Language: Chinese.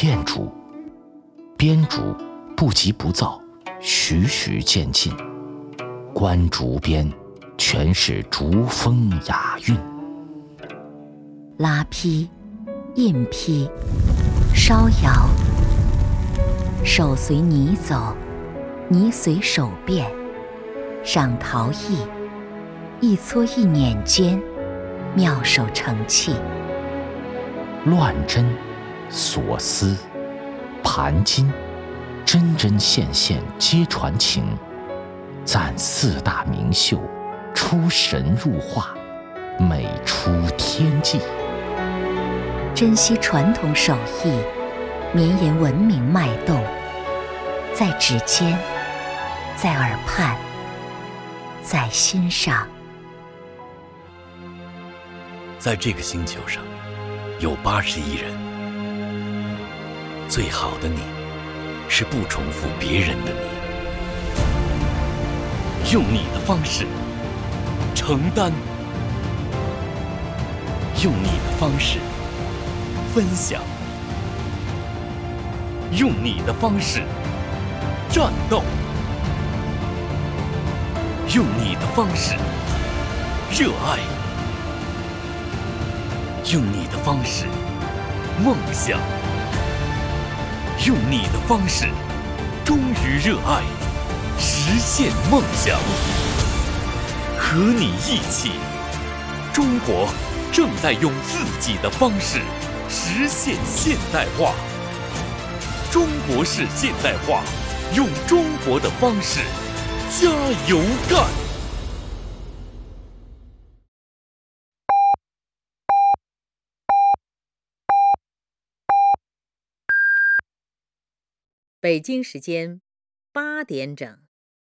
片竹，编竹不急不躁，徐徐渐进，观竹边全是竹风雅韵。 拉坯、印坯、烧窑，手随泥走，泥随手变，赏陶艺，一撮一捻间，妙手成器。 乱针、锁丝、盘金，针针线线皆传情，赞四大名秀，出神入化，美出天际。 珍惜传统手艺，绵延文明脉动，在指尖，在耳畔，在心上。 在这个星球上，有80亿人。最好的你，是不重复别人的你。用你的方式承担，用你的方式分享，用你的方式战斗，用你的方式热爱，用你的方式梦想，用你的方式忠于热爱，实现梦想。和你一起，中国正在用自己的方式实现现代化。中国式现代化，用中国的方式加油干！ 北京时间8点整。